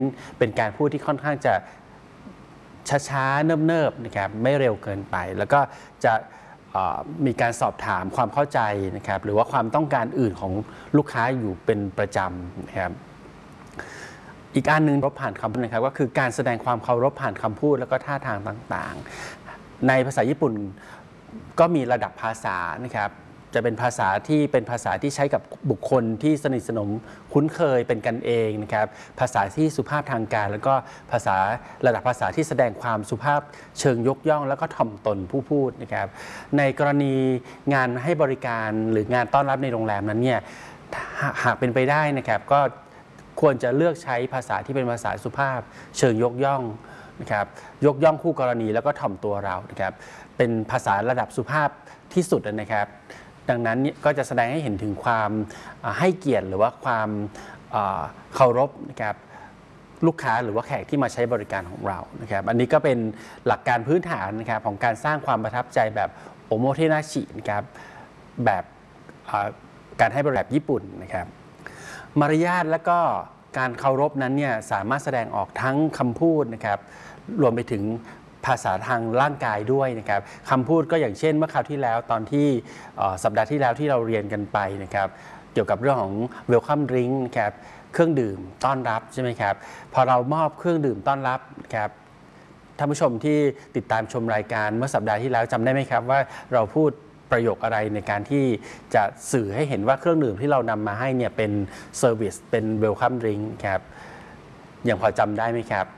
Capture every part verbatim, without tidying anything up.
เป็นการพูดที่ค่อนข้างจะช้าๆเนิบๆนะครับไม่เร็วเกินไปแล้วก็จะมีการสอบถามความเข้าใจนะครับหรือว่าความต้องการอื่นของลูกค้าอยู่เป็นประจำนะครับอีกอันหนึ่งรบผ่านคำพูดนะครับก็คือการแสดงความเคารพผ่านคำพูดแล้วก็ท่าทางต่างๆในภาษาญี่ปุ่นก็มีระดับภาษานะครับจะเป็นภาษาที่เป็นภาษาที่ใช้กับบุคคลที่สนิทสนมคุ้นเคยเป็นกันเองนะครับภาษาที่สุภาพทางการแล้วก็ภาษาระดับภาษาที่แสดงความสุภาพเชิงยกย่องแล้วก็ถ่อมตนผู้พูดนะครับในกรณีงานให้บริการหรืองานต้อนรับในโรงแรมนั้นเนี่ยหากเป็นไปได้นะครับก็ควรจะเลือกใช้ภาษาที่เป็นภาษาสุภาพเชิงยกย่องนะครับยกย่องคู่กรณีแล้วก็ถ่อมตัวเรานะครับเป็นภาษาระดับสุภาพที่สุดนะครับดังนั้นก็จะแสดงให้เห็นถึงความให้เกียรติหรือว่าความเคารพนะครับลูกค้าหรือว่าแขกที่มาใช้บริการของเรานะครับอันนี้ก็เป็นหลักการพื้นฐานนะครับของการสร้างความประทับใจแบบโอโมเทนาชินะครับแบบการให้บริการแบบญี่ปุ่นนะครับมารยาทและก็การเคารพนั้นเนี่ยสามารถแสดงออกทั้งคำพูดนะครับรวมไปถึงภาษาทางร่างกายด้วยนะครับคำพูดก็อย่างเช่นเมื่อคราวที่แล้วตอนที่สัปดาห์ที่แล้วที่เราเรียนกันไปนะครับเกี่ยวกับเรื่องของ welcome drink นะครับเครื่องดื่มต้อนรับใช่ไหมครับพอเรามอบเครื่องดื่มต้อนรับครับท่านผู้ชมที่ติดตามชมรายการเมื่อสัปดาห์ที่แล้วจำได้ไหมครับว่าเราพูดประโยคอะไรในการที่จะสื่อให้เห็นว่าเครื่องดื่มที่เรานำมาให้เนี่ยเป็นเซอร์วิสเป็น welcome drink ครับยังพอจำได้ไหมครับ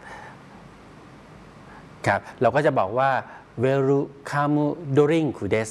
ครับเราก็จะบอกว่า welcome during kudes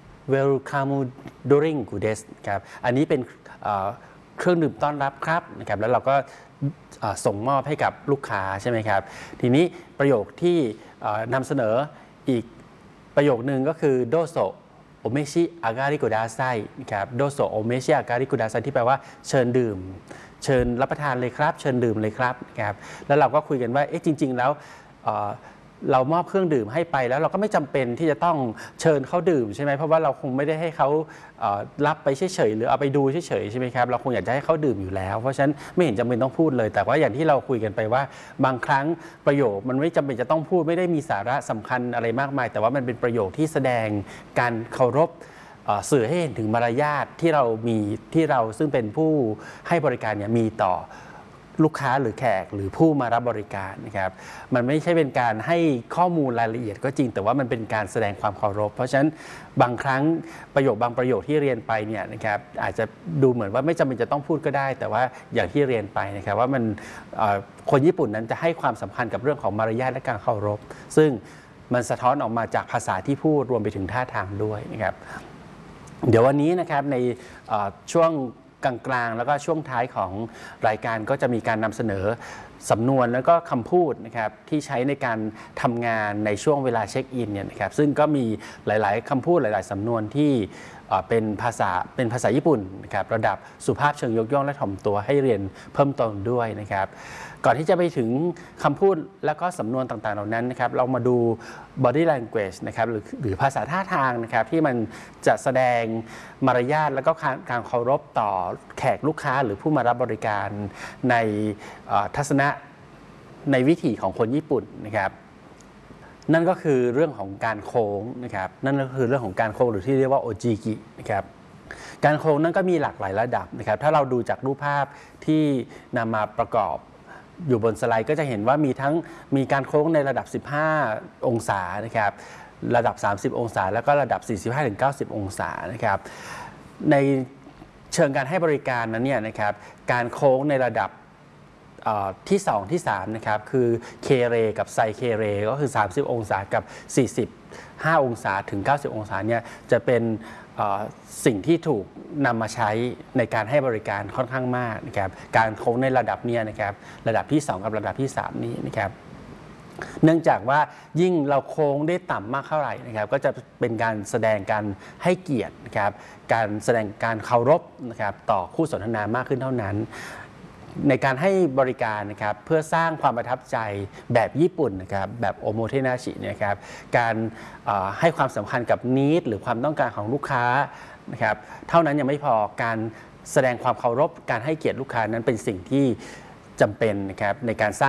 welcome during kudes ครับอันนี้เป็นเครื่องดื่มต้อนรับครับนะครับแล้วเราก็ส่งมอบให้กับลูกค้าใช่ไหมครับทีนี้ประโยคที่นำเสนออีกประโยคนึงก็คือโดโซโอเมชิอากาลิโกดาไซนะครับโดโซโอเมชิอากาลิโกดาไซที่แปลว่าเชิญดื่มเชิญรับประทานเลยครับเชิญดื่มเลยครับนะครับแล้วเราก็คุยกันว่าเอ๊ะจริงๆแล้วเรามอบเครื่องดื่มให้ไปแล้วเราก็ไม่จำเป็นที่จะต้องเชิญเขาดื่มใช่ไหมเพราะว่าเราคงไม่ได้ให้เขารับไปเฉยๆหรือเอาไปดูเฉยๆใช่ไหมครับเราคงอยากจะให้เขาดื่มอยู่แล้วเพราะฉะนั้นไม่เห็นจำเป็นต้องพูดเลยแต่ว่าอย่างที่เราคุยกันไปว่าบางครั้งประโยคมันไม่จำเป็นจะต้องพูดไม่ได้มีสาระสำคัญอะไรมากมายแต่ว่ามันเป็นประโยคที่แสดงการเคารพสื่อให้เห็นถึงมารยาทที่เรามีที่เราซึ่งเป็นผู้ให้บริการเนี่ยมีต่อลูกค้าหรือแขกหรือผู้มารับบริการนะครับมันไม่ใช่เป็นการให้ข้อมูลรายละเอียดก็จริงแต่ว่ามันเป็นการแสดงความเคารพเพราะฉะนั้นบางครั้งประโยคบางประโยคที่เรียนไปเนี่ยนะครับอาจจะดูเหมือนว่าไม่จำเป็นจะต้องพูดก็ได้แต่ว่าอย่างที่เรียนไปนะครับว่ามันคนญี่ปุ่นนั้นจะให้ความสำคัญกับเรื่องของมารยาทและการเคารพซึ่งมันสะท้อนออกมาจากภาษาที่พูดรวมไปถึงท่าทางด้วยนะครับเดี๋ยววันนี้นะครับในช่วงกลางๆแล้วก็ช่วงท้ายของรายการก็จะมีการนำเสนอสำนวนแล้วก็คำพูดนะครับที่ใช้ในการทำงานในช่วงเวลาเช็คอินเนี่ยนะครับซึ่งก็มีหลายๆคำพูดหลายๆสำนวนที่เป็นภาษาเป็นภาษาญี่ปุ่นนะครับระดับสุภาพเชิงยกย่องและถ่อมตัวให้เรียนเพิ่มเติมด้วยนะครับก่อนที่จะไปถึงคำพูดแล้วก็สำนวนต่างๆเหล่านั้นนะครับเรามาดู body language นะครับหรือหรือภาษาท่าทางนะครับที่มันจะแสดงมารยาทแล้วก็การเคารพต่อแขกลูกค้าหรือผู้มารับบริการในทัศนะในวิถีของคนญี่ปุ่นนะครับนั่นก็คือเรื่องของการโค้งนะครับนั่นก็คือเรื่องของการโค้งหรือที่เรียกว่าโอจิกินะครับการโค้งนั้นก็มีหลากหลายระดับนะครับถ้าเราดูจากรูปภาพที่นำมาประกอบอยู่บนสไลด์ก็จะเห็นว่ามีทั้งมีการโค้งในระดับสิบห้าองศานะครับระดับสามสิบองศาแล้วก็ระดับ สี่สิบห้าถึงเก้าสิบ องศานะครับในเชิงการให้บริการนั้นเนี่ยนะครับการโค้งในระดับที่สองที่สามนะครับคือเคเรกับไซเคเรก็คือสามสิบองศากับสี่สิบห้าองศาถึงเก้าสิบองศาเนี่ยจะเป็นสิ่งที่ถูกนำมาใช้ในการให้บริการค่อนข้างมากนะครับการโค้งในระดับนี้นะครับระดับที่สองกับระดับที่สามนี้นะครับเนื่องจากว่ายิ่งเราโค้งได้ต่ำมากเท่าไหร่นะครับก็จะเป็นการแสดงการให้เกียรตินะครับการแสดงการเคารพนะครับต่อคู่สนทนามากขึ้นเท่านั้นในการให้บริการนะครับเพื่อสร้างความประทับใจแบบญี่ปุ่นนะครับแบบโอโมเทนาชินะครับการให้ความสำคัญกับนีดหรือความต้องการของลูกค้านะครับเท่านั้นยังไม่พอการแสดงความเคารพการให้เกียรติลูกค้านั้นเป็นสิ่งที่จำเป็นนะครับในการสร้าง